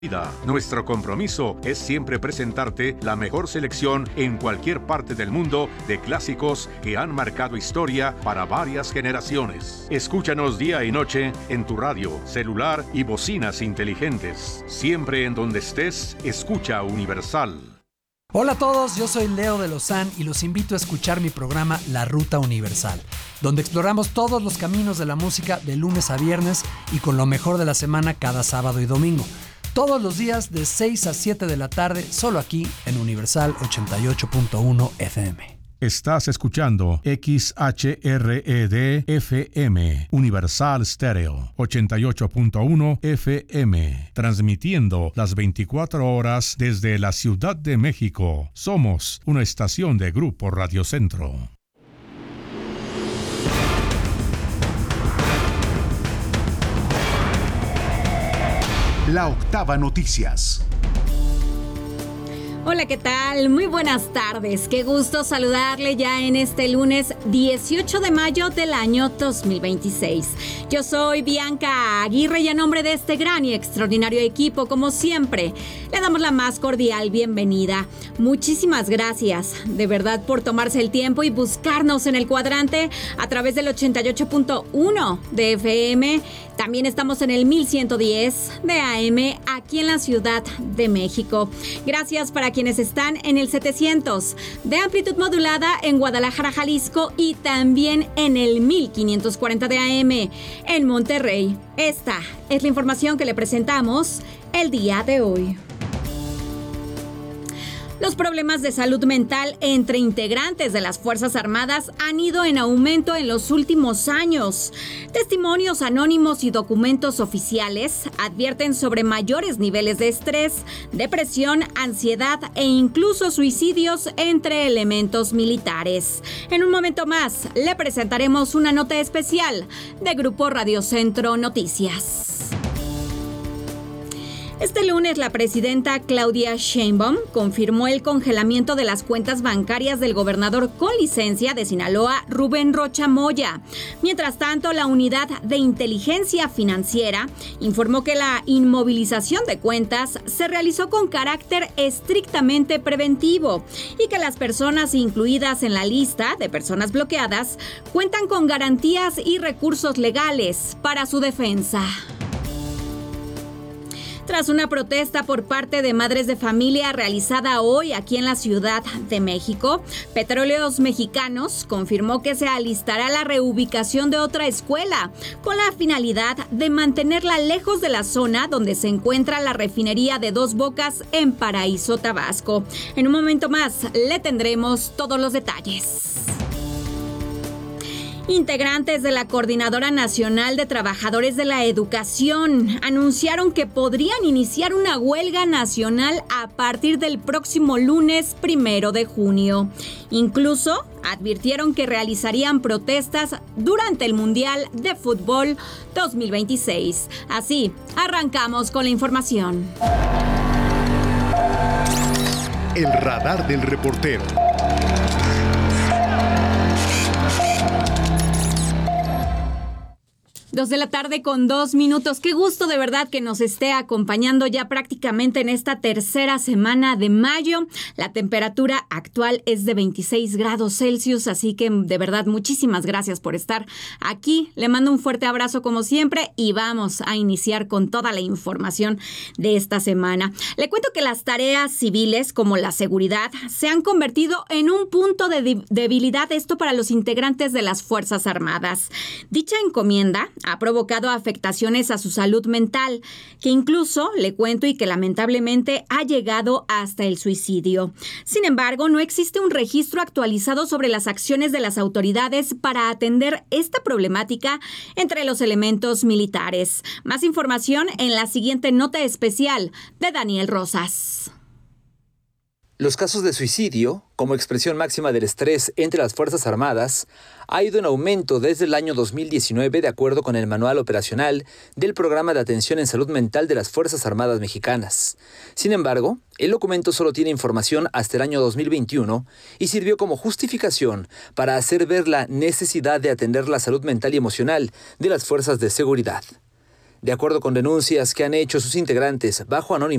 Nuestro compromiso es siempre presentarte la mejor selección en cualquier parte del mundo de clásicos que han marcado historia para varias generaciones. Escúchanos día y noche en tu radio, celular y bocinas inteligentes. Siempre en donde estés, escucha Universal. Hola a todos, yo soy Leo de Lozán y los invito a escuchar mi programa La Ruta Universal, donde exploramos todos los caminos de la música de lunes a viernes y con lo mejor de la semana cada sábado y domingo. Todos los días de 6 a 7 de la tarde, solo aquí en Universal 88.1 FM. Estás escuchando XHRED FM, Universal Stereo, 88.1 FM, transmitiendo las 24 horas desde la Ciudad de México. Somos una estación de Grupo Radio Centro. La Octava Noticias. Hola, ¿qué tal? Muy buenas tardes. Qué gusto saludarle ya en este lunes 18 de mayo del año 2026. Yo soy Bianca Aguirre y a nombre de este gran y extraordinario equipo, como siempre, le damos la más cordial bienvenida. Muchísimas gracias, de verdad, por tomarse el tiempo y buscarnos en el cuadrante a través del 88.1 de FM. También estamos en el 1110 de AM aquí en la Ciudad de México. Gracias para quienes están en el 700 de amplitud modulada en Guadalajara, Jalisco, y también en el 1540 de AM en Monterrey. Esta es la información que le presentamos el día de hoy. Los problemas de salud mental entre integrantes de las Fuerzas Armadas han ido en aumento en los últimos años. Testimonios anónimos y documentos oficiales advierten sobre mayores niveles de estrés, depresión, ansiedad e incluso suicidios entre elementos militares. En un momento más le presentaremos una nota especial de Grupo Radio Centro Noticias. Este lunes, la presidenta Claudia Sheinbaum confirmó el congelamiento de las cuentas bancarias del gobernador con licencia de Sinaloa, Rubén Rocha Moya. Mientras tanto, la Unidad de Inteligencia Financiera informó que la inmovilización de cuentas se realizó con carácter estrictamente preventivo y que las personas incluidas en la lista de personas bloqueadas cuentan con garantías y recursos legales para su defensa. Tras una protesta por parte de madres de familia realizada hoy aquí en la Ciudad de México, Petróleos Mexicanos confirmó que se alistará la reubicación de otra escuela con la finalidad de mantenerla lejos de la zona donde se encuentra la refinería de Dos Bocas en Paraíso, Tabasco. En un momento más le tendremos todos los detalles. Integrantes de la Coordinadora Nacional de Trabajadores de la Educación anunciaron que podrían iniciar una huelga nacional a partir del próximo lunes 1 de junio. Incluso advirtieron que realizarían protestas durante el Mundial de Fútbol 2026. Así, arrancamos con la información. El radar del reportero. 2 de la tarde con 2 minutos. Qué gusto de verdad que nos esté acompañando ya prácticamente en esta tercera semana de mayo. La temperatura actual es de 26 grados Celsius, así que de verdad muchísimas gracias por estar aquí. Le mando un fuerte abrazo como siempre y vamos a iniciar con toda la información de esta semana. Le cuento que las tareas civiles como la seguridad se han convertido en un punto de debilidad, esto para los integrantes de las Fuerzas Armadas. Dicha encomienda ha provocado afectaciones a su salud mental, que incluso, le cuento, y que lamentablemente ha llegado hasta el suicidio. Sin embargo, no existe un registro actualizado sobre las acciones de las autoridades para atender esta problemática entre los elementos militares. Más información en la siguiente nota especial de Daniel Rosas. Los casos de suicidio, como expresión máxima del estrés entre las Fuerzas Armadas, ha ido en aumento desde el año 2019 de acuerdo con el manual operacional del Programa de Atención en Salud Mental de las Fuerzas Armadas Mexicanas. Sin embargo, el documento solo tiene información hasta el año 2021 y sirvió como justificación para hacer ver la necesidad de atender la salud mental y emocional de las fuerzas de seguridad. De acuerdo con denuncias que han hecho sus integrantes bajo anonimato,